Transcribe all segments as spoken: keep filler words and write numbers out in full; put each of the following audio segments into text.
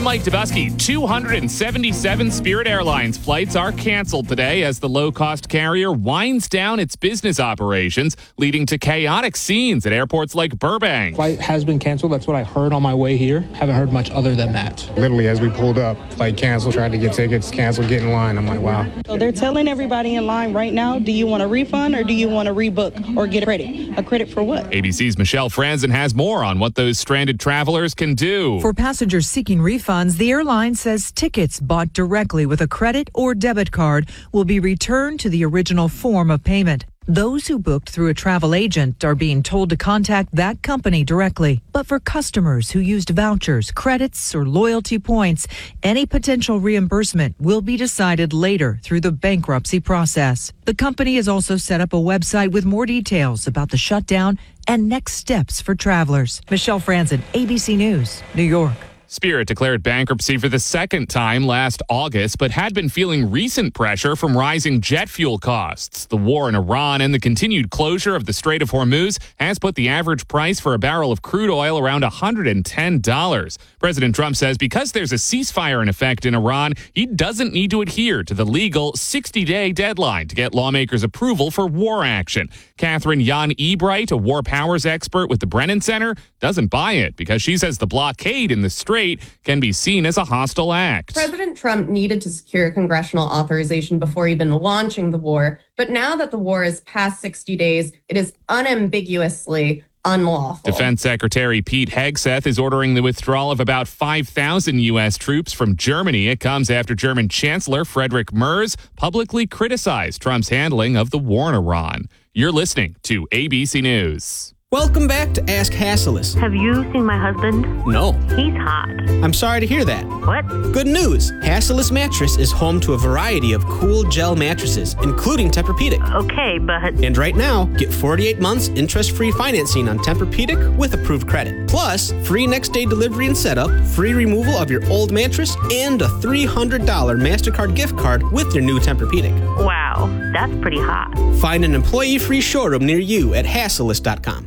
Mike Dubusky. two hundred seventy-seven Spirit Airlines flights are canceled today as the low-cost carrier winds down its business operations, leading to chaotic scenes at airports like Burbank. Flight has been canceled. That's what I heard on my way here. Haven't heard much other than that. Literally, as we pulled up, flight canceled, tried to get tickets, canceled, get in line. I'm like, wow. So they're telling everybody in line right now, do you want a refund or do you want to rebook or get a credit? A credit for what? A B C's Michelle Franzen has more on what those stranded travelers can do. For passengers seeking refunds, the airline says tickets bought directly with a credit or debit card will be returned to the original form of payment. Those who booked through a travel agent are being told to contact that company directly. But for customers who used vouchers, credits, or loyalty points, any potential reimbursement will be decided later through the bankruptcy process. The company has also set up a website with more details about the shutdown and next steps for travelers. Michelle Franzen, A B C News, New York. Spirit declared bankruptcy for the second time last August, but had been feeling recent pressure from rising jet fuel costs. The war in Iran and the continued closure of the Strait of Hormuz has put the average price for a barrel of crude oil around one hundred ten dollars. President Trump says because there's a ceasefire in effect in Iran, he doesn't need to adhere to the legal sixty-day deadline to get lawmakers' approval for war action. Catherine Jan Ebright, a war powers expert with the Brennan Center, doesn't buy it because she says the blockade in the Strait can be seen as a hostile act. President Trump needed to secure congressional authorization before even launching the war. But now that the war is past sixty days, it is unambiguously unlawful. Defense Secretary Pete Hegseth is ordering the withdrawal of about five thousand U S troops from Germany. It comes after German Chancellor Friedrich Merz publicly criticized Trump's handling of the war in Iran. You're listening to A B C News. Welcome back to Ask Hasselus. Have you seen my husband? No. He's hot. I'm sorry to hear that. What? Good news. Hasselus Mattress is home to a variety of cool gel mattresses, including Tempur-Pedic. Okay, but... And right now, get forty-eight months interest-free financing on Tempur-Pedic with approved credit. Plus, free next-day delivery and setup, free removal of your old mattress, and a three hundred dollars MasterCard gift card with your new Tempur-Pedic. Wow, that's pretty hot. Find an employee-free showroom near you at Hasselus dot com.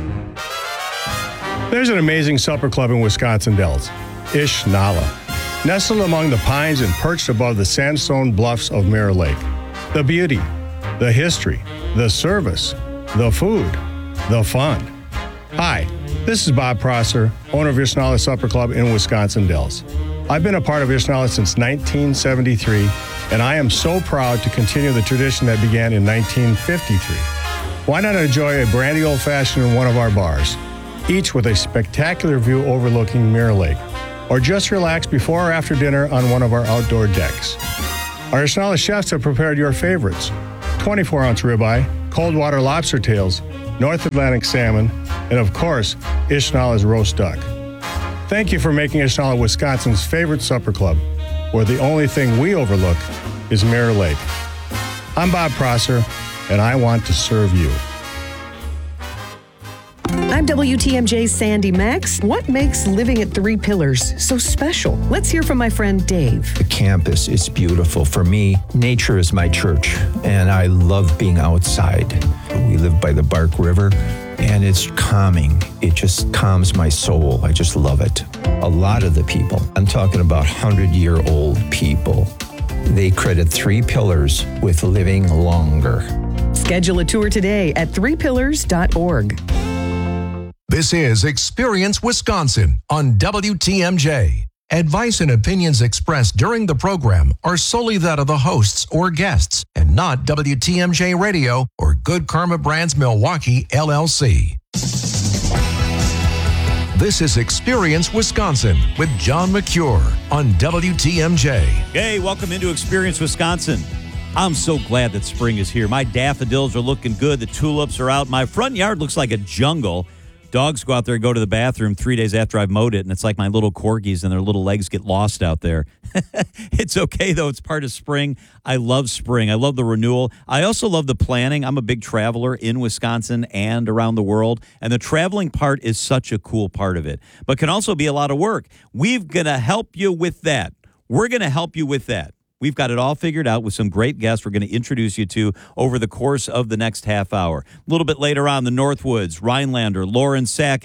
There's an amazing supper club in Wisconsin Dells, Ish Nala. Nestled among the pines and perched above the sandstone bluffs of Mirror Lake. The beauty, the history, the service, the food, the fun. Hi, this is Bob Prosser, owner of Ish Nala Supper Club in Wisconsin Dells. I've been a part of Ish Nala since nineteen seventy-three, and I am so proud to continue the tradition that began in nineteen fifty-three. Why not enjoy a brandy old-fashioned in one of our bars? Each with a spectacular view overlooking Mirror Lake, or just relax before or after dinner on one of our outdoor decks. Our Ish Nala chefs have prepared your favorites: twenty-four ounce ribeye, cold water lobster tails, North Atlantic salmon, and of course, Ish Nala's roast duck. Thank you for making Ish Nala Wisconsin's favorite supper club, where the only thing we overlook is Mirror Lake. I'm Bob Prosser, and I want to serve you. I'm W T M J's Sandy Max. What makes living at Three Pillars so special? Let's hear from my friend Dave. The campus is beautiful. For me, nature is my church, and I love being outside. We live by the Bark River, and it's calming. It just calms my soul. I just love it. A lot of the people, I'm talking about hundred-year-old people, they credit Three Pillars with living longer. Schedule a tour today at three pillars dot org. This is Experience Wisconsin on W T M J. Advice and opinions expressed during the program are solely that of the hosts or guests and not W T M J Radio or Good Karma Brands Milwaukee, L L C. This is Experience Wisconsin with John McCure on W T M J. Hey, welcome into Experience Wisconsin. I'm so glad that spring is here. My daffodils are looking good. The tulips are out. My front yard looks like a jungle. Dogs go out there and go to the bathroom three days after I've mowed it, and it's like my little corgis and their little legs get lost out there. It's okay, though. It's part of spring. I love spring. I love the renewal. I also love the planning. I'm a big traveler in Wisconsin and around the world, and the traveling part is such a cool part of it, but can also be a lot of work. We're going to help you with that. We're going to help you with that. We've got it all figured out with some great guests we're going to introduce you to over the course of the next half hour. A little bit later on, the Northwoods, Rhinelander, Lauren Sackett,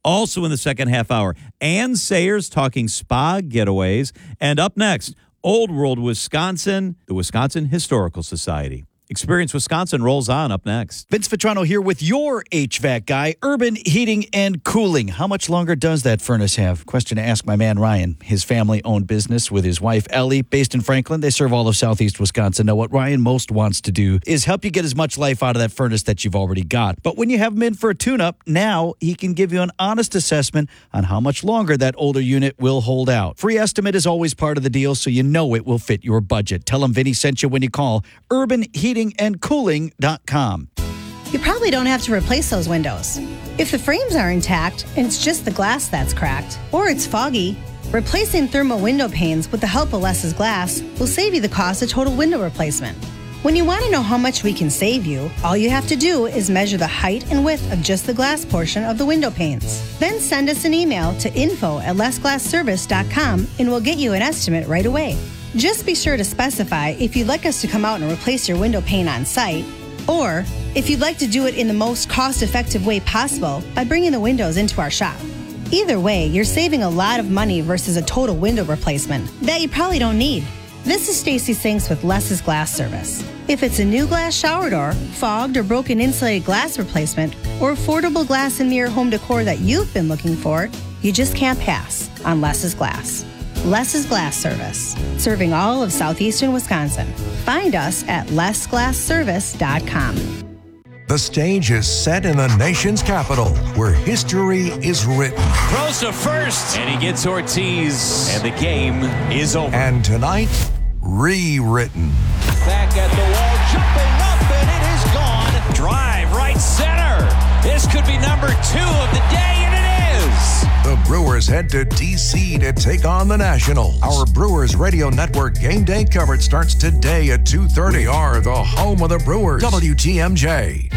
Also in the second half hour, Ann Sayers talking spa getaways. And up next, Old World Wisconsin, the Wisconsin Historical Society. Experience Wisconsin rolls on up next. Vince Vitrano here with your H V A C guy, Urban Heating and Cooling. How much longer does that furnace have? Question to ask my man Ryan. His family-owned business with his wife Ellie, based in Franklin. They serve all of southeast Wisconsin. Now, what Ryan most wants to do is help you get as much life out of that furnace that you've already got. But when you have him in for a tune-up, now he can give you an honest assessment on how much longer that older unit will hold out. Free estimate is always part of the deal, so you know it will fit your budget. Tell him Vinny sent you when you call Urban Heating and cooling dot com. You probably don't have to replace those windows. If the frames are intact and it's just the glass that's cracked, or it's foggy, replacing thermal window panes with the help of Less's Glass will save you the cost of total window replacement. When you want to know how much we can save you, all you have to do is measure the height and width of just the glass portion of the window panes. Then send us an email to info at less glass service dot com and we'll get you an estimate right away. Just be sure to specify if you'd like us to come out and replace your window pane on site, or if you'd like to do it in the most cost-effective way possible by bringing the windows into our shop. Either way, you're saving a lot of money versus a total window replacement that you probably don't need. This is Stacy Sinks with Less's Glass Service. If it's a new glass shower door, fogged or broken insulated glass replacement, or affordable glass and mirror home decor that you've been looking for, you just can't pass on Less's Glass. Less's Glass Service, serving all of southeastern Wisconsin. Find us at less glass service dot com. The stage is set in the nation's capital, where history is written. Throws to first, and he gets Ortiz, and the game is over. And tonight, rewritten. Back at the wall, jumping up, and it is gone. Drive right center. This could be number two of the day, and it is. The Brewers head to D C to take on the Nationals. Our Brewers Radio Network game day coverage starts today at two thirty. We are the home of the Brewers. W T M J.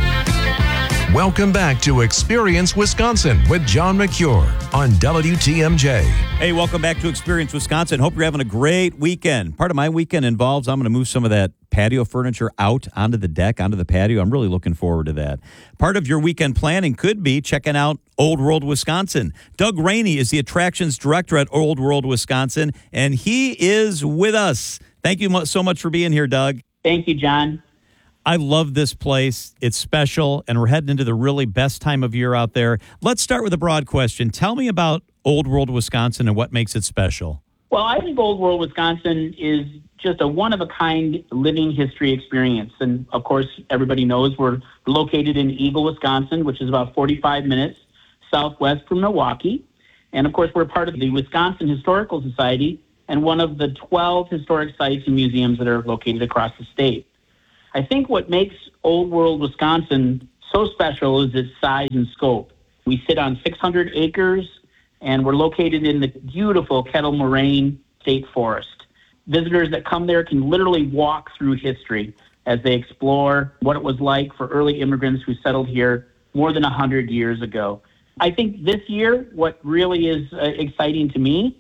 Welcome back to Experience Wisconsin with John McCure on W T M J. Hey, welcome back to Experience Wisconsin. Hope you're having a great weekend. Part of my weekend involves I'm going to move some of that patio furniture out onto the deck, onto the patio. I'm really looking forward to that. Part of your weekend planning could be checking out Old World Wisconsin. Doug Rainey is the attractions director at Old World Wisconsin, and he is with us. Thank you so much for being here, Doug. Thank you, John. I love this place. It's special, and we're heading into the really best time of year out there. Let's start with a broad question. Tell me about Old World Wisconsin and what makes it special. Well, I think Old World Wisconsin is just a one-of-a-kind living history experience. And, of course, everybody knows we're located in Eagle, Wisconsin, which is about forty-five minutes southwest from Milwaukee. And, of course, we're part of the Wisconsin Historical Society and one of the twelve historic sites and museums that are located across the state. I think what makes Old World Wisconsin so special is its size and scope. We sit on six hundred acres, and we're located in the beautiful Kettle Moraine State Forest. Visitors that come there can literally walk through history as they explore what it was like for early immigrants who settled here more than one hundred years ago. I think this year, what really is uh, exciting to me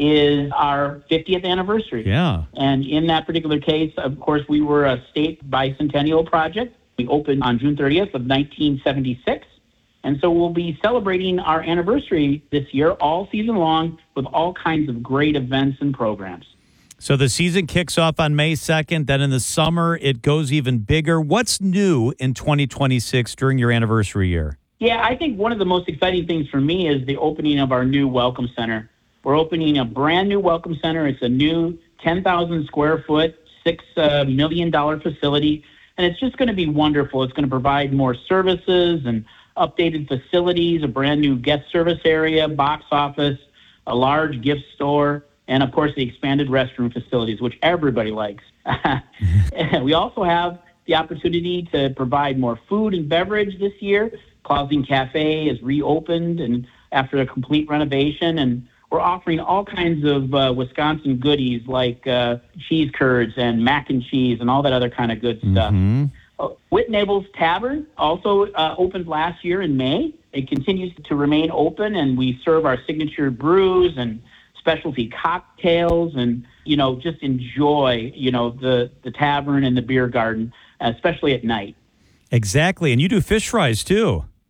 is our fiftieth anniversary. Yeah. And in that particular case, of course, we were a state bicentennial project. We opened on June thirtieth of nineteen seventy-six. And so we'll be celebrating our anniversary this year all season long with all kinds of great events and programs. So the season kicks off on May second. Then in the summer, it goes even bigger. What's new in twenty twenty-six during your anniversary year? Yeah, I think one of the most exciting things for me is the opening of our new Welcome Center. We're opening a brand new Welcome Center. It's a new ten thousand square foot, six uh, million dollars facility, and it's just going to be wonderful. It's going to provide more services and updated facilities, a brand new guest service area, box office, a large gift store, and of course the expanded restroom facilities, which everybody likes. We also have the opportunity to provide more food and beverage this year. Clausing Cafe is reopened and after a complete renovation, and we're offering all kinds of uh, Wisconsin goodies like uh, cheese curds and mac and cheese and all that other kind of good stuff. Mm-hmm. Uh, Whit Nable's Tavern also uh, opened last year in May. It continues to remain open, and we serve our signature brews and specialty cocktails and, you know, just enjoy, you know, the, the tavern and the beer garden, especially at night. Exactly. And you do fish fries, too.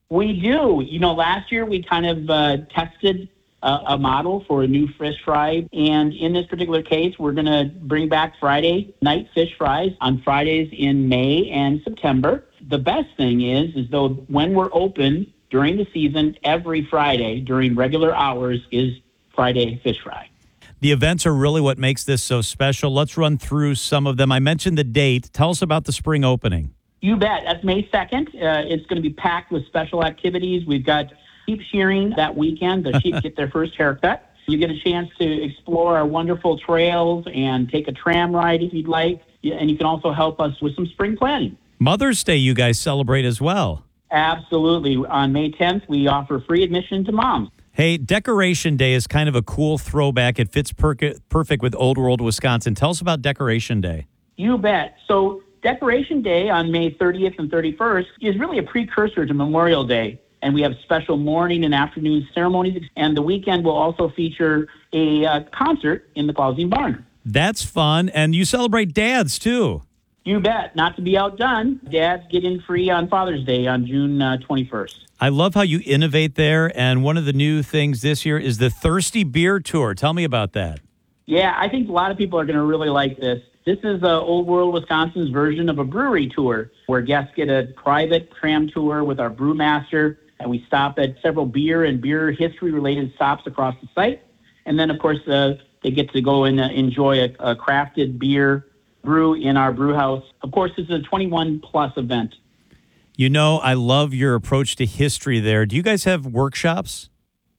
We do. You know, last year we kind of uh, tested uh, a model for a new fish fry. And in this particular case, we're going to bring back Friday night fish fries on Fridays in May and September. The best thing is, is though when we're open during the season, every Friday during regular hours is Friday fish fry. The events are really what makes this so special. Let's run through some of them. I mentioned the date. Tell us about the spring opening. You bet. That's May second. Uh, it's going to be packed with special activities. We've got sheep shearing that weekend. The sheep get their first haircut. You get a chance to explore our wonderful trails and take a tram ride if you'd like. And you can also help us with some spring planning. Mother's Day you guys celebrate as well. Absolutely. On May tenth, we offer free admission to moms. Hey, Decoration Day is kind of a cool throwback. It fits per- perfect with Old World Wisconsin. Tell us about Decoration Day. You bet. So Decoration Day on May thirtieth and thirty-first is really a precursor to Memorial Day. And we have special morning and afternoon ceremonies. And the weekend will also feature a uh, concert in the Clausing Barn. That's fun. And you celebrate dads, too. You bet. Not to be outdone, dads get in free on Father's Day on June uh, twenty-first. I love how you innovate there. And one of the new things this year is the Thirsty Beer Tour. Tell me about that. Yeah, I think a lot of people are going to really like this. This is uh, Old World Wisconsin's version of a brewery tour where guests get a private tram tour with our brewmaster, and we stop at several beer and beer history-related stops across the site. And then, of course, uh, they get to go and uh, enjoy a, a crafted beer brew in our brew house. Of course, this is a twenty-one plus event. You know, I love your approach to history there. Do you guys have workshops?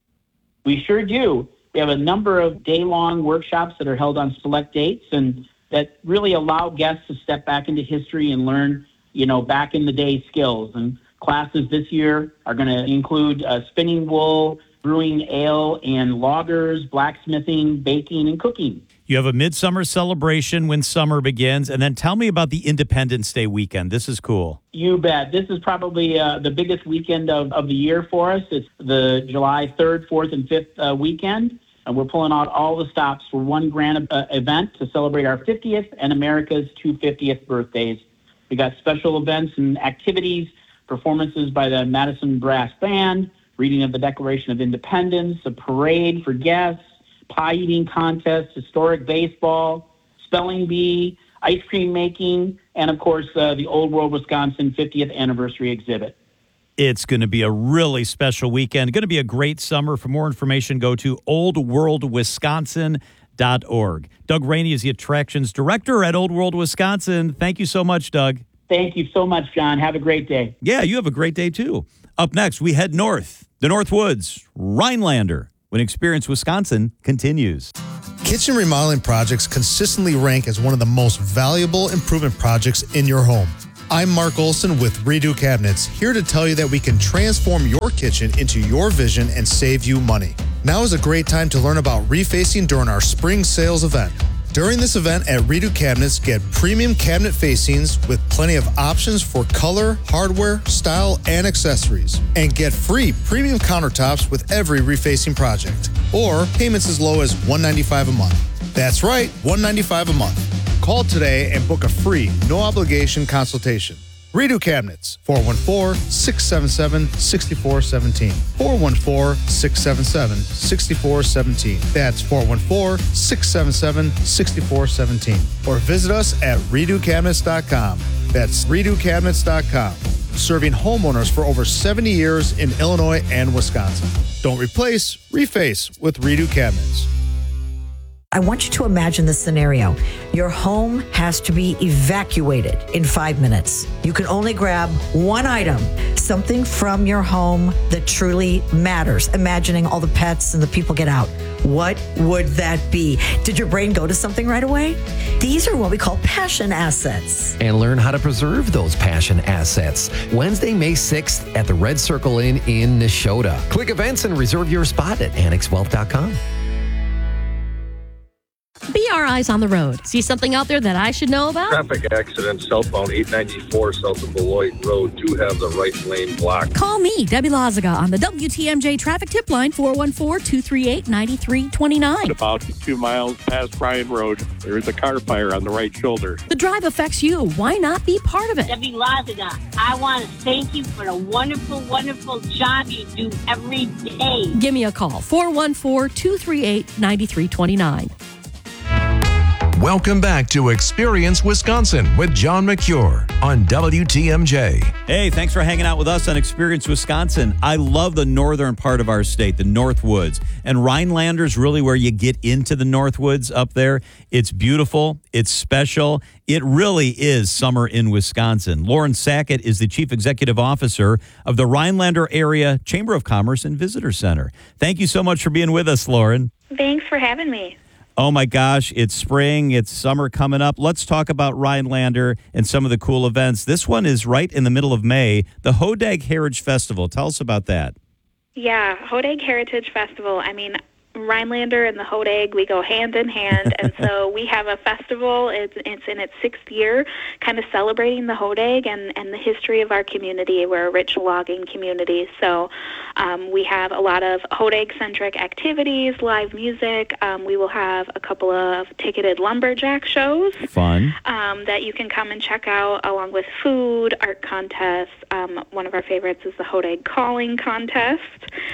We sure do. We have a number of day-long workshops that are held on select dates and that really allow guests to step back into history and learn, you know, back in the day skills. And classes this year are going to include uh, spinning wool, brewing ale and lagers, blacksmithing, baking, and cooking. You have a midsummer celebration when summer begins. And then tell me about the Independence Day weekend. This is cool. You bet. This is probably uh, the biggest weekend of, of the year for us. It's the July third, fourth, and fifth uh, weekend. And we're pulling out all the stops for one grand uh, event to celebrate our fiftieth and America's two hundred fiftieth birthdays. We got special events and activities, performances by the Madison Brass Band, reading of the Declaration of Independence, a parade for guests, pie eating contest, historic baseball, spelling bee, ice cream making, and of course uh, the Old World Wisconsin fiftieth anniversary exhibit. It's going to be a really special weekend. Going to be a great summer. For more information, go to old world wisconsin dot org. Doug Rainey is the attractions director at Old World Wisconsin. Thank you so much, Doug. Thank you so much, John. Have a great day. Yeah, you have a great day, too. Up next, we head north, the North Woods, Rhinelander, when Experience Wisconsin continues. Kitchen remodeling projects consistently rank as one of the most valuable improvement projects in your home. I'm Mark Olson with Redo Cabinets, here to tell you that we can transform your kitchen into your vision and save you money. Now is a great time to learn about refacing during our spring sales event. During this event at Redo Cabinets, get premium cabinet facings with plenty of options for color, hardware, style, and accessories. And get free premium countertops with every refacing project. Or payments as low as one hundred ninety-five dollars a month. That's right, one hundred ninety-five dollars a month. Call today and book a free, no-obligation consultation. Redo Cabinets, four one four, six seven seven, six four one seven. four one four, six seven seven, six four one seven. That's four one four, six seven seven, six four one seven. Or visit us at redo cabinets dot com. That's redo cabinets dot com. Serving homeowners for over seventy years in Illinois and Wisconsin. Don't replace, reface with Redo Cabinets. I want you to imagine this scenario. Your home has to be evacuated in five minutes. You can only grab one item, something from your home that truly matters. Imagining all the pets and the people get out. What would that be? Did your brain go to something right away? These are what we call passion assets. And learn how to preserve those passion assets. Wednesday, May sixth at the Red Circle Inn in Neshota. Click events and reserve your spot at annex wealth dot com. B R our eyes on the road. See something out there that I should know about? Traffic accident southbound eight ninety-four south of Beloit Road. Do have the right lane blocked. Call me, Debbie Loziga, on the W T M J traffic tip line, four one four, two three eight, nine three two nine. About two miles past Bryan Road, there is a car fire on the right shoulder. The drive affects you. Why not be part of it? Debbie Loziga, I want to thank you for the wonderful, wonderful job you do every day. Give me a call, four one four, two three eight, nine three two nine. Welcome back to Experience Wisconsin with John McCure on W T M J. Hey, thanks for hanging out with us on Experience Wisconsin. I love the northern part of our state, the Northwoods. And Rhinelander's really where you get into the Northwoods up there. It's beautiful. It's special. It really is summer in Wisconsin. Lauren Sackett is the Chief Executive Officer of the Rhinelander Area Chamber of Commerce and Visitor Center. Thank you so much for being with us, Lauren. Thanks for having me. Oh, my gosh, it's spring, it's summer coming up. Let's talk about Rhinelander and some of the cool events. This one is right in the middle of May, the Hodag Heritage Festival. Tell us about that. Yeah, Hodag Heritage Festival. I mean, Rhinelander and the Hodag, we go hand in hand, and so we have a festival. It's it's in its sixth year, kind of celebrating the Hodag and, and the history of our community. We're a rich logging community, so um, we have a lot of Hodag-centric activities, live music. Um, we will have a couple of ticketed lumberjack shows. Fun. Um, that you can come and check out, along with food, art contests. Um, one of our favorites is the Hodag Calling Contest.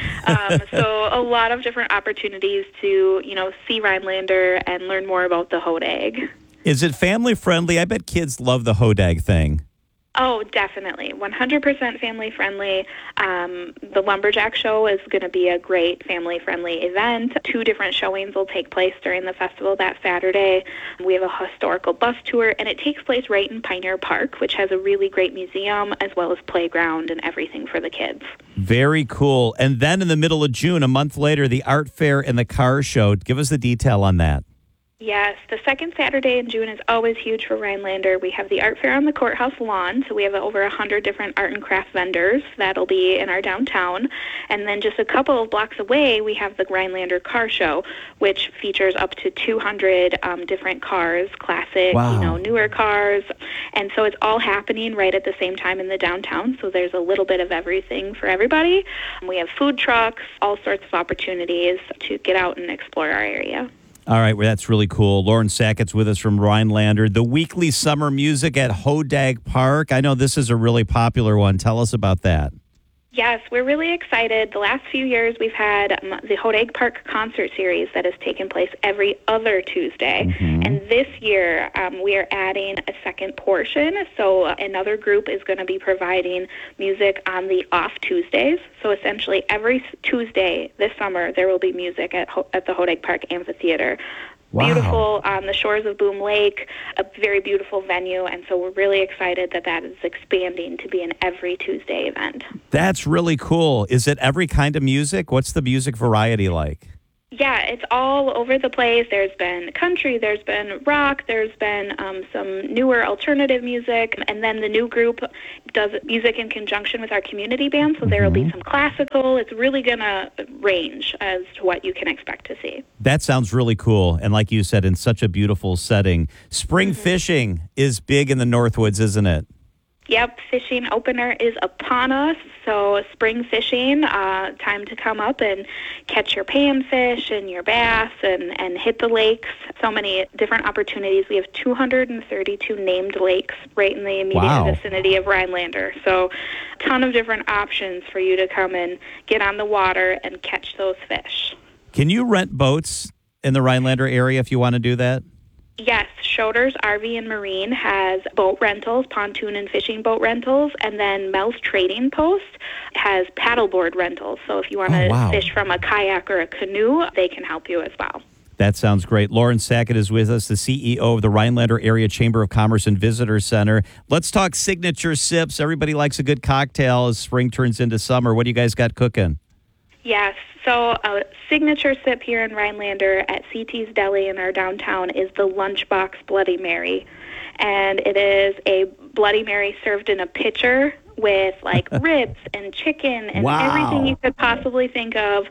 Um, so a lot of different opportunities to, you know, see Rhinelander and learn more about the Hodag. Is it family friendly? I bet kids love the Hodag thing. Oh, definitely. one hundred percent family friendly. Um, the Lumberjack Show is going to be a great family friendly event. Two different showings will take place during the festival that Saturday. We have a historical bus tour, and it takes place right in Pioneer Park, which has a really great museum as well as playground and everything for the kids. Very cool. And then in the middle of June, a month later, the art fair and the car show. Give us the detail on that. Yes, the second Saturday in June is always huge for Rhinelander. We have the art fair on the courthouse lawn, so we have over one hundred different art and craft vendors. That'll be in our downtown. And then just a couple of blocks away, we have the Rhinelander Car Show, which features up to two hundred um, different cars, classic, wow. you know, newer cars. And so it's all happening right at the same time in the downtown, so there's a little bit of everything for everybody. We have food trucks, all sorts of opportunities to get out and explore our area. All right, well, that's really cool. Lauren Sackett's with us from Rhinelander. The weekly summer music at Hodag Park. I know this is a really popular one. Tell us about that. Yes, we're really excited. The last few years, we've had um, the Hodag Park concert series that has taken place every other Tuesday. Mm-hmm. And this year, um, we are adding a second portion. So uh, another group is going to be providing music on the off Tuesdays. So essentially, every Tuesday this summer, there will be music at, Ho- at the Hodag Park Amphitheater. Wow. Beautiful on the shores of Boom Lake, a very beautiful venue, and so we're really excited that that is expanding to be an every Tuesday event. That's really cool. Is it every kind of music? What's the music variety like? Yeah, it's all over the place. There's been country, there's been rock, there's been um, some newer alternative music, and then the new group does music in conjunction with our community band, so there will be some classical. It's really going to range as to what you can expect to see. That sounds really cool, and like you said, in such a beautiful setting. Spring mm-hmm. fishing is big in the Northwoods, isn't it? Yep, fishing opener is upon us, so spring fishing, uh, time to come up and catch your panfish and your bass and, and hit the lakes. So many different opportunities. We have two hundred thirty-two named lakes right in the immediate wow. vicinity of Rhinelander. So a ton of different options for you to come and get on the water and catch those fish. Can you rent boats in the Rhinelander area if you want to do that? Yes, Schroeder's R V and Marine has boat rentals, pontoon and fishing boat rentals, and then Mel's Trading Post has paddleboard rentals. So if you want to oh, wow. fish from a kayak or a canoe, they can help you as well. That sounds great. Lauren Sackett is with us, the C E O of the Rhinelander Area Chamber of Commerce and Visitor Center. Let's talk signature sips. Everybody likes a good cocktail as spring turns into summer. What do you guys got cooking? Yes. So a signature sip here in Rhinelander at C T's Deli in our downtown is the Lunchbox Bloody Mary. And it is a Bloody Mary served in a pitcher with like ribs and chicken and wow. everything you could possibly think of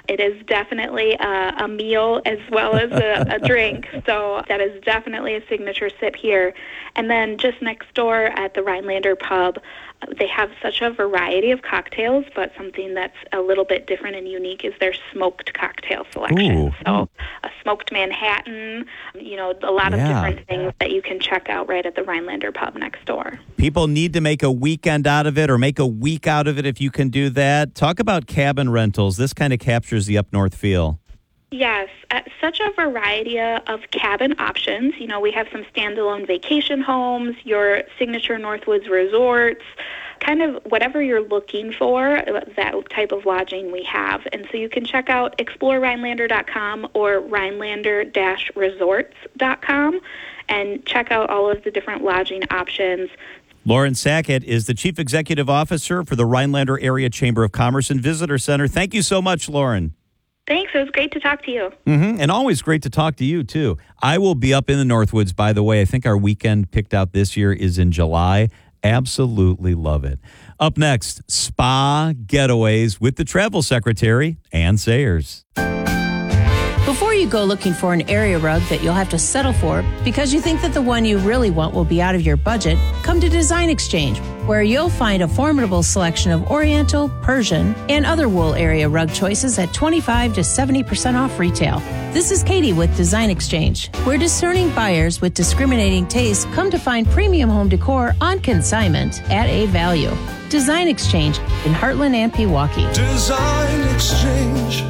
It is definitely a, a meal as well as a, a drink. So that is definitely a signature sip here. And then just next door at the Rhinelander Pub, they have such a variety of cocktails, but something that's a little bit different and unique is their smoked cocktail selection. Ooh. So a smoked Manhattan, you know, a lot Yeah. of different things that you can check out right at the Rhinelander Pub next door. People need to make a weekend out of it or make a week out of it if you can do that. Talk about cabin rentals. This kind of captures the up north feel. Yes, uh, such a variety of cabin options. You know, we have some standalone vacation homes, your signature Northwoods resorts, kind of whatever you're looking for, that type of lodging we have. And so you can check out explore rhinelander dot com or rhinelander dash resorts dot com and check out all of the different lodging options. Lauren Sackett is the Chief Executive Officer for the Rhinelander Area Chamber of Commerce and Visitor Center. Thank you so much, Lauren. Thanks. It was great to talk to you. Mm-hmm. And always great to talk to you, too. I will be up in the Northwoods, by the way. I think our weekend picked out this year is in July. Absolutely love it. Up next, spa getaways with the travel secretary, Ann Sayers. Before you go looking for an area rug that you'll have to settle for because you think that the one you really want will be out of your budget, come to Design Exchange, where you'll find a formidable selection of Oriental, Persian, and other wool area rug choices at twenty-five to seventy percent off retail. This is Katie with Design Exchange, where discerning buyers with discriminating tastes come to find premium home decor on consignment at a value. Design Exchange in Heartland and Pewaukee. Design Exchange.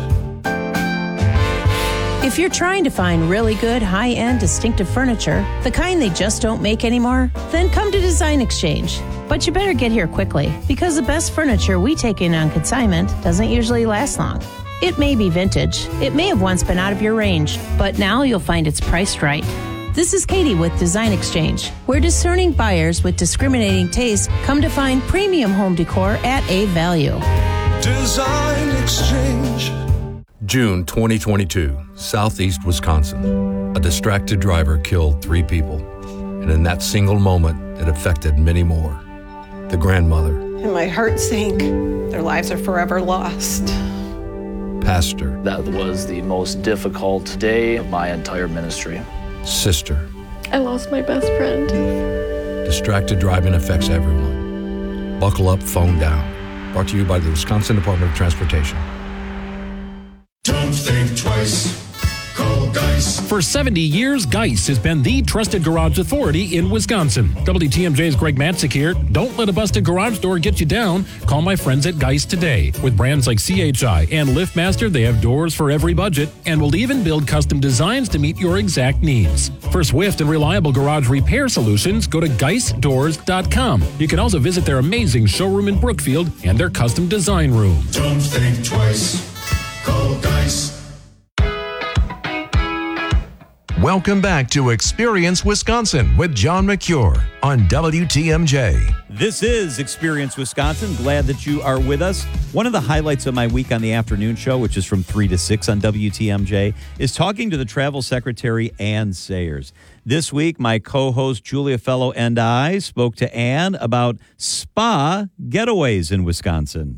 If you're trying to find really good, high-end, distinctive furniture, the kind they just don't make anymore, then come to Design Exchange. But you better get here quickly, because the best furniture we take in on consignment doesn't usually last long. It may be vintage, it may have once been out of your range, but now you'll find it's priced right. This is Katie with Design Exchange, where discerning buyers with discriminating tastes come to find premium home decor at a value. Design Exchange. June twenty twenty-two, Southeast Wisconsin. A distracted driver killed three people, and in that single moment, it affected many more. The grandmother, And my heart sank. Their lives are forever lost. pastor, That was the most difficult day of my entire ministry. sister. I lost my best friend. Distracted driving affects everyone. Buckle up, phone down. Brought to you by the Wisconsin Department of Transportation. Don't think twice. Call Geis. For seventy years, Geis has been the trusted garage authority in Wisconsin. W T M J's Greg Matzik here. Don't let a busted garage door get you down. Call my friends at Geis today. With brands like C H I and LiftMaster, they have doors for every budget and will even build custom designs to meet your exact needs. For swift and reliable garage repair solutions, go to geis doors dot com. You can also visit their amazing showroom in Brookfield and their custom design room. Don't think twice. Call Geis. Welcome back to Experience Wisconsin with John McCure on W T M J. This is Experience Wisconsin. Glad that you are with us. One of the highlights of my week on the afternoon show, which is from three to six on W T M J, is talking to the travel secretary, Ann Sayers. This week, my co-host Julia Fellow and I spoke to Ann about spa getaways in Wisconsin.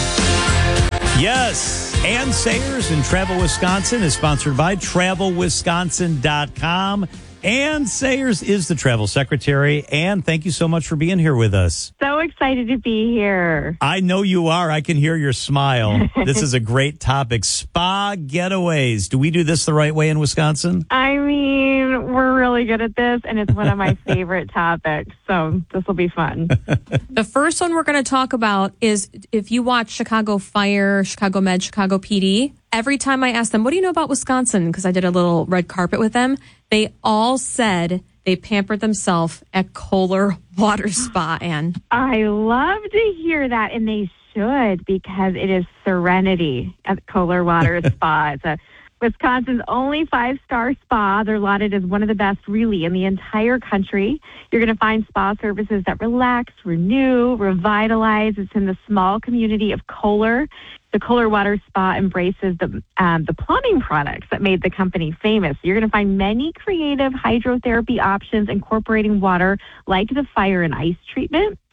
Yes, Ann Sayers in Travel Wisconsin is sponsored by travel wisconsin dot com. Ann Sayers is the travel secretary. Ann, thank you so much for being here with us. So excited to be here. I know you are. I can hear your smile. This is a great topic. Spa getaways. Do we do this the right way in Wisconsin? I mean, we're really good at this, and it's one of my favorite topics. So this will be fun. The first one we're going to talk about is if you watch Chicago Fire, Chicago Med, Chicago P D, every time I ask them, what do you know about Wisconsin? Because I did a little red carpet with them. They all said they pampered themselves at Kohler Water Spa, Ann. I love to hear that, and they should, because it is serenity at Kohler Water Spa. It's a Wisconsin's only five-star spa. They're lauded as one of the best, really, in the entire country. You're going to find spa services that relax, renew, revitalize. It's in the small community of Kohler. The Kohler Water Spa embraces the um, the plumbing products that made the company famous. You're going to find many creative hydrotherapy options incorporating water, like the fire and ice treatment.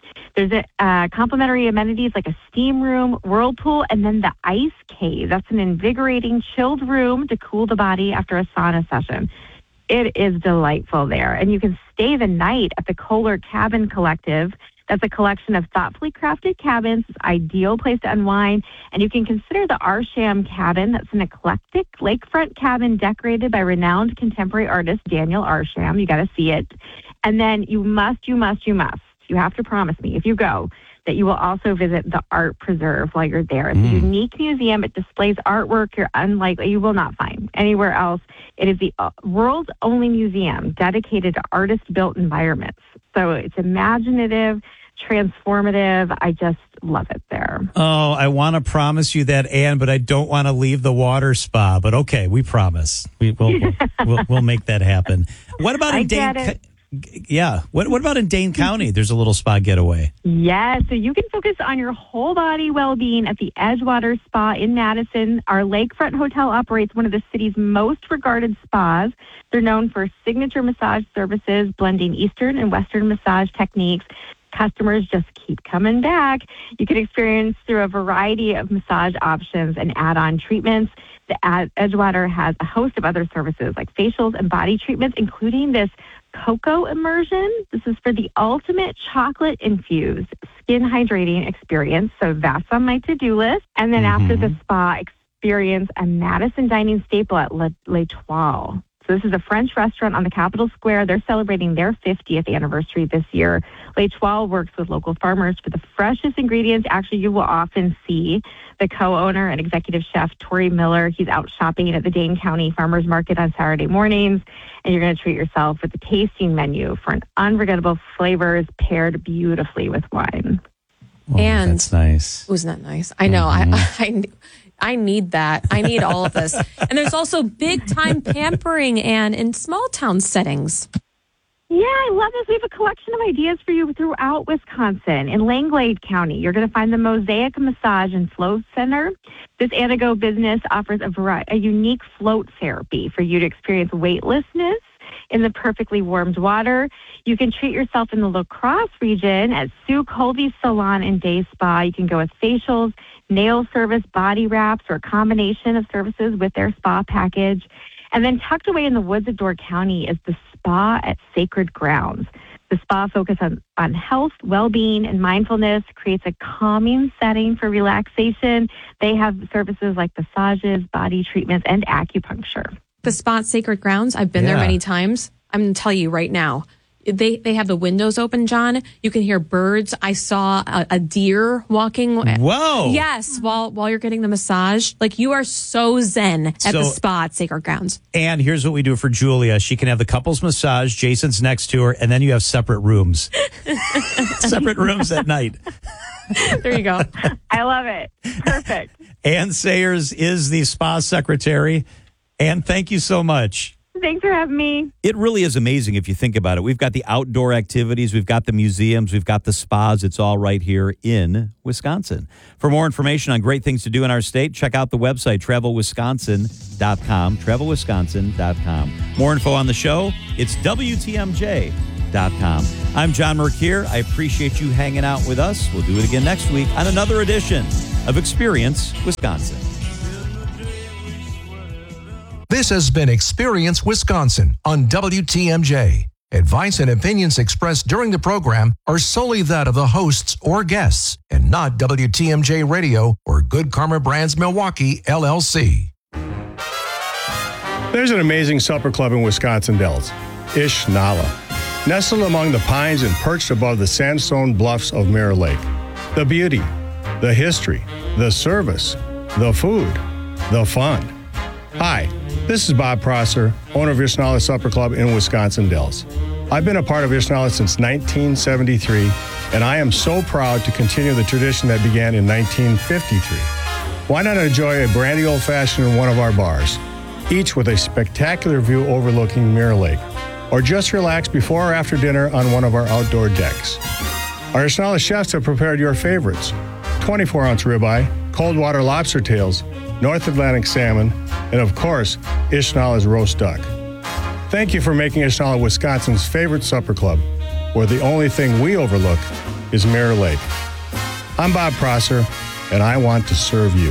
There's a, uh, complimentary amenities like a steam room, whirlpool, and then the ice cave. That's an invigorating, chilled room to cool the body after a sauna session. It is delightful there. And you can stay the night at the Kohler Cabin Collective. That's a collection of thoughtfully crafted cabins. It's an ideal place to unwind. And you can consider the Arsham Cabin. That's an eclectic lakefront cabin decorated by renowned contemporary artist Daniel Arsham. You got to see it. And then you must, you must, you must, you have to promise me, if you go, that you will also visit the Art Preserve while you're there. It's mm. a unique museum. It displays artwork you're unlikely, you will not find anywhere else. It is the world's only museum dedicated to artist-built environments. So it's imaginative, transformative. I just love it there. Oh, I want to promise you that, Ann, but I don't want to leave the water spa. But okay, we promise. We, we'll, we'll, we'll, we'll make that happen. What about in I Dane? get it. Yeah. What What about in Dane County? There's a little spa getaway. Yes. So you can focus on your whole body well-being at the Edgewater Spa in Madison. Our lakefront hotel operates one of the city's most regarded spas. They're known for signature massage services, blending Eastern and Western massage techniques. Customers just keep coming back. You can experience through a variety of massage options and add-on treatments. The Edgewater has a host of other services like facials and body treatments, including this cocoa immersion. This is for the ultimate chocolate-infused skin hydrating experience. So that's on my to-do list. And then mm-hmm. after the spa, experience a Madison dining staple at Le- L'Etoile. So this is a French restaurant on the Capitol Square. They're celebrating their fiftieth anniversary this year. L'Etoile works with local farmers for the freshest ingredients. Actually, you will often see the co-owner and executive chef, Tori Miller. He's out shopping at the Dane County Farmers Market on Saturday mornings. And you're going to treat yourself with the tasting menu for an unforgettable flavors paired beautifully with wine. Oh, and that's nice. Wasn't that nice? I know. Mm-hmm. I, I I need that. I need all of this. And there's also big time pampering and in small town settings. Yeah, I love this. We have a collection of ideas for you throughout Wisconsin. In Langlade County, you're going to find the Mosaic Massage and Float Center. This Anago business offers a, variety, a unique float therapy for you to experience weightlessness in the perfectly warmed water. You can treat yourself in the La Crosse region at Sue Colby's Salon and Day Spa. You can go with facials, nail service, body wraps, or a combination of services with their spa package. And then tucked away in the woods of Door County is the Spa at Sacred Grounds. The spa focuses on, on health, well-being, and mindfulness, creates a calming setting for relaxation. They have services like massages, body treatments, and acupuncture. The Spa at Sacred Grounds, I've been yeah. there many times. I'm going to tell you right now. They they have the windows open, John. You can hear birds. I saw a, a deer walking. Whoa! Yes, while while you're getting the massage, like you are so zen at so, the spa at Sacred Grounds. And here's what we do for Julia: she can have the couples massage. Jason's next to her, and then you have separate rooms, separate rooms at night. There you go. I love it. Perfect. Ann Sayers is the spa secretary. Ann, thank you so much. Thanks for having me. It really is amazing if you think about it. We've got the outdoor activities, we've got the museums, we've got the spas. It's all right here in Wisconsin. For more information on great things to do in our state, check out the website, travel wisconsin dot com, travel wisconsin dot com. More info on the show, it's W T M J dot com. I'm John Mercure. I appreciate you hanging out with us. We'll do it again next week on another edition of Experience Wisconsin. This has been Experience Wisconsin on W T M J. Advice and opinions expressed during the program are solely that of the hosts or guests and not W T M J Radio or Good Karma Brands Milwaukee, L L C. There's an amazing supper club in Wisconsin Dells, Ish Nala, nestled among the pines and perched above the sandstone bluffs of Mirror Lake. The beauty, the history, the service, the food, the fun. Hi, this is Bob Prosser, owner of Ishnala Supper Club in Wisconsin Dells. I've been a part of Ishnala since nineteen seventy-three, and I am so proud to continue the tradition that began in nineteen fifty-three. Why not enjoy a brandy old-fashioned in one of our bars, each with a spectacular view overlooking Mirror Lake, or just relax before or after dinner on one of our outdoor decks. Our Ishnala chefs have prepared your favorites: twenty-four ounce ribeye, cold water lobster tails, North Atlantic salmon, and of course, Ishnala's roast duck. Thank you for making Ishnala Wisconsin's favorite supper club, where the only thing we overlook is Mirror Lake. I'm Bob Prosser, and I want to serve you.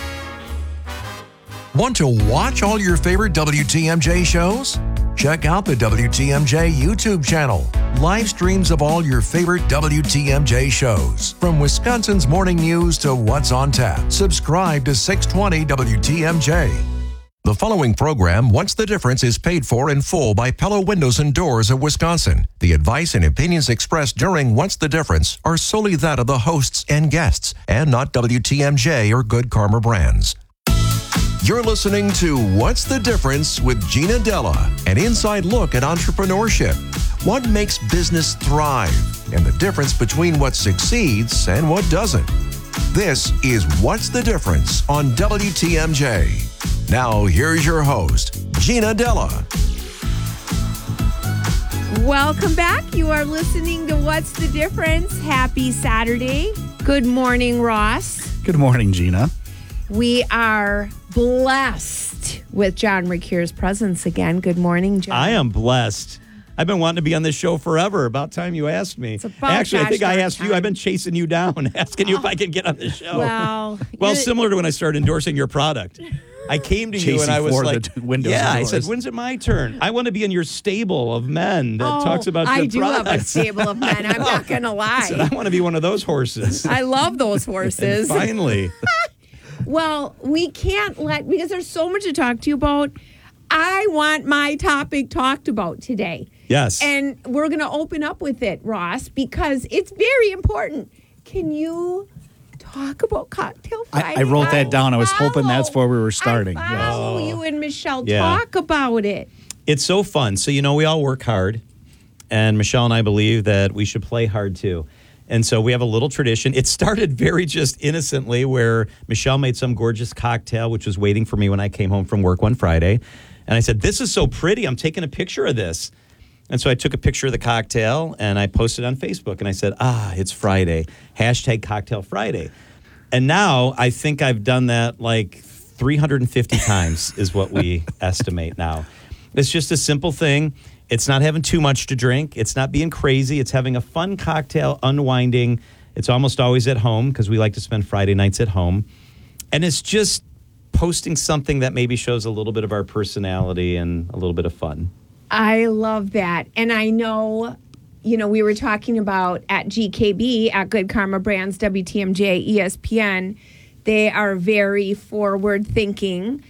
Want to watch all your favorite W T M J shows? Check out the W T M J YouTube channel. Live streams of all your favorite W T M J shows. From Wisconsin's morning news to what's on tap. Subscribe to six twenty W T M J. The following program, What's the Difference, is paid for in full by Pella Windows and Doors of Wisconsin. The advice and opinions expressed during What's the Difference are solely that of the hosts and guests, and not W T M J or Good Karma brands. You're listening to What's the Difference with Gina Della, an inside look at entrepreneurship. What makes business thrive, and the difference between what succeeds and what doesn't. This is What's the Difference on W T M J. Now, here's your host, Gina Della. Welcome back. You are listening to What's the Difference? Happy Saturday. Good morning, Ross. Good morning, Gina. We are blessed with John Rekeur's presence again. Good morning, John. I am blessed. I've been wanting to be on this show forever. About time you asked me. It's about Actually, I think I asked time. you. I've been chasing you down, asking you if I could get on the show. Well, well, similar to when I started endorsing your product. I came to you Chasing and I was for like, the windows yeah, and I said, doors. when's it my turn? I want to be in your stable of men that Oh, talks about I good do products. have a stable of men. I'm not going to I said, lie. I want to be one of those horses. I love those And horses. finally. Well, we can't let, because there's so much to talk to you about. I want my topic talked about today. Yes. And we're going to open up with it, Ross, because it's very important. Can you talk about Cocktail Friday? I, I wrote that down. I was hoping that's where we were starting. I Yes. follow you and Michelle Yeah. talk about it. It's so fun. So, you know, we all work hard. And Michelle and I believe that we should play hard, too. And so we have a little tradition. It started very just innocently where Michelle made some gorgeous cocktail, which was waiting for me when I came home from work one Friday. And I said, this is so pretty. I'm taking a picture of this. And so I took a picture of the cocktail and I posted on Facebook. And I said, ah, it's Friday. Hashtag Cocktail Friday. And now I think I've done that like three hundred fifty times is what we estimate now. It's just a simple thing. It's not having too much to drink. It's not being crazy. It's having a fun cocktail, unwinding. It's almost always at home because we like to spend Friday nights at home. And it's just posting something that maybe shows a little bit of our personality and a little bit of fun. I love that. And I know, you know, we were talking about at G K B, at Good Karma Brands, W T M J, E S P N, they are very forward thinking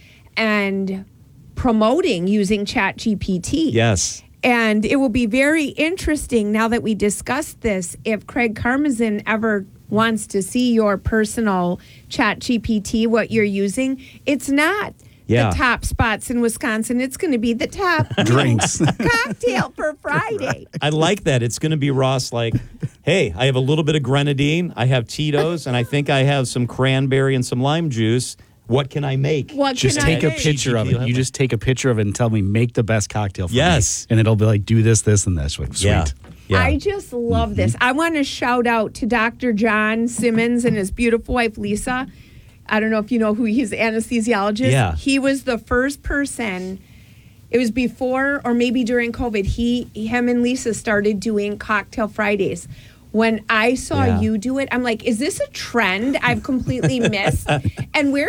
and promoting using Chat G P T. Yes. And it will be very interesting now that we discussed this, if Craig Karmazin ever wants to see your personal Chat G P T, what you're using. It's not Yeah. the top spots in Wisconsin. It's going to be the top Drinks. cocktail for Friday. I like that. It's going to be Ross like, hey, I have a little bit of grenadine. I have Tito's, and I think I have some cranberry and some lime juice. What can I make? What Just can take I a make? picture of it. You just take a picture of it and tell me, make the best cocktail for Yes. me. And it'll be like, do this, this, and this. Sweet. Yeah. Yeah. I just love this. I want to shout out to Doctor John Simmons and his beautiful wife, Lisa. I don't know if you know who he's, anesthesiologist. Yeah. He was the first person, it was before or maybe during COVID, he, him and Lisa started doing Cocktail Fridays. When I saw Yeah. you do it, I'm like, is this a trend I've completely missed? And we're